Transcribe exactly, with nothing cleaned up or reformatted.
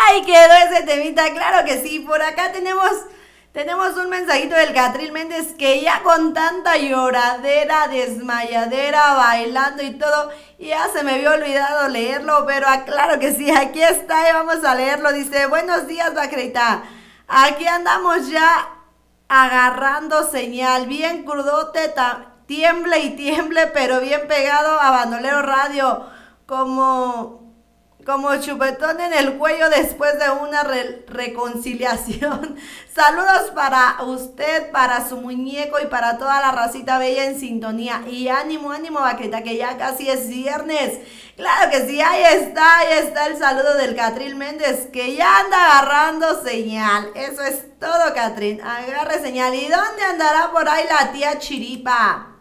Ay, quedó ese temita, claro que sí. Por acá tenemos, tenemos un mensajito del Catril Méndez que ya con tanta lloradera, desmayadera, bailando y todo, ya se me había olvidado leerlo, pero ah, claro que sí, aquí está y vamos a leerlo. Dice, buenos días, Bacreita. Aquí andamos ya agarrando señal, bien crudote, ta- tiemble y tiemble, pero bien pegado a Bandolero Radio, como como chupetón en el cuello después de una re- reconciliación. Saludos para usted, para su muñeco y para toda la racita bella en sintonía. Y ánimo, ánimo, vaqueta, que ya casi es viernes. Claro que sí, ahí está, ahí está el saludo del Catril Méndez, que ya anda agarrando señal. Eso es todo, Catrín. Agarre señal. ¿Y dónde andará por ahí la tía Chiripa?